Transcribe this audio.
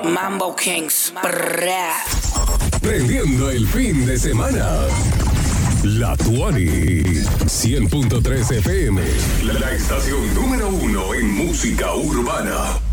Mambo Kings. Brrrah. Prendiendo el fin de semana. La Tuani 100.3 FM. La estación número 1 en música urbana.